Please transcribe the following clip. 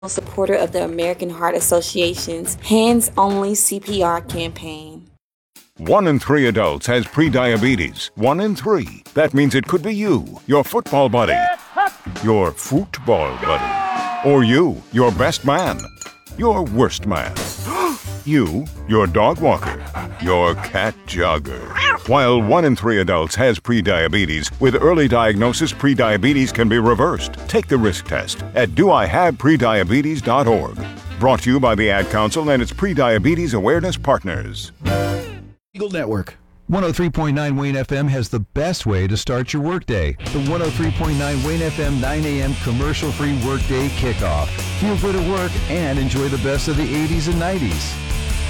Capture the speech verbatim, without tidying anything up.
Supporter of the American Heart Association's Hands Only C P R campaign. One in three adults has prediabetes. One in three. That means it could be you, your football buddy, your football buddy, or you, your best man, your worst man, you, your dog walker, your cat jogger. While one in three adults has prediabetes, with early diagnosis, prediabetes can be reversed. Take the risk test at do I have prediabetes dot org. Brought to you by the Ad Council and its Prediabetes Awareness Partners. Eagle Network. one oh three point nine Wayne F M has the best way to start your workday. The one oh three point nine Wayne F M nine a.m. commercial-free workday kickoff. Feel good at work and enjoy the best of the eighties and nineties.